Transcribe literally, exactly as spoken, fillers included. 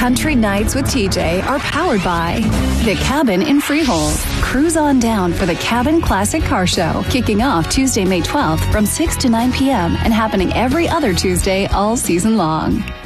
Country Nights with T J are powered by The Cabin in Freehold. Cruise on down for the Cabin Classic Car Show, kicking off Tuesday, May twelfth from six to nine p.m. and happening every other Tuesday all season long.